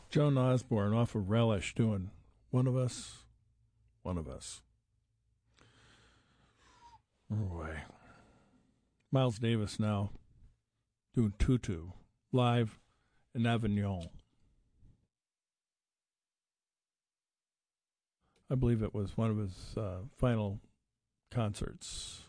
Joan Osborne off of Relish doing One of Us, One of Us. Oh, boy. Miles Davis now doing Tutu live in Avignon. I believe it was one of his final concerts.